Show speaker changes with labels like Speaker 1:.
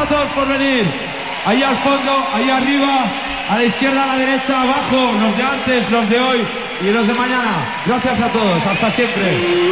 Speaker 1: a todos por venir. Ahí al fondo, ahí arriba, a la izquierda, a la derecha, abajo, los de antes, los de hoy y los de mañana. Gracias a todos, hasta siempre.